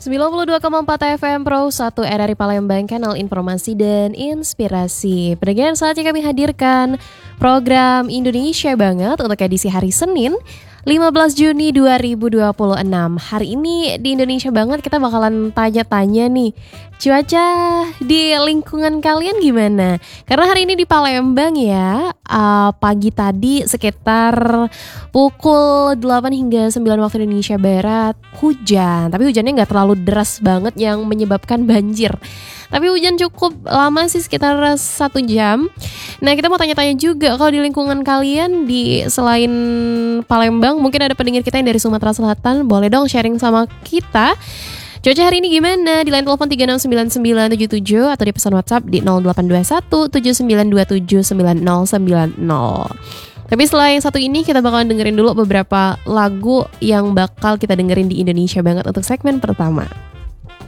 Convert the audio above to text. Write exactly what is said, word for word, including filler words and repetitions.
sembilan puluh dua koma empat F M Pro satu R R I Palembang, kanal informasi dan inspirasi. Pendengar, saatnya kami hadirkan program Indonesia Banget untuk edisi hari Senin lima belas Juni dua ribu dua puluh enam. Hari ini di Indonesia Banget kita bakalan tanya-tanya nih, cuaca di lingkungan kalian gimana? Karena hari ini di Palembang ya, uh, pagi tadi sekitar pukul delapan hingga sembilan waktu Indonesia Barat hujan. Tapi hujannya gak terlalu deras banget yang menyebabkan banjir. Tapi hujan cukup lama sih, sekitar satu jam. Nah, kita mau tanya-tanya juga, kalau di lingkungan kalian di selain Palembang, mungkin ada pendengar kita yang dari Sumatera Selatan, boleh dong sharing sama kita. Cuaca hari ini gimana? Di line telepon tiga enam sembilan sembilan tujuh tujuh atau di pesan WhatsApp di nol delapan dua satu tujuh sembilan dua tujuh sembilan nol sembilan nol. Tapi setelah yang satu ini, kita bakalan dengerin dulu beberapa lagu yang bakal kita dengerin di Indonesia Banget untuk segmen pertama.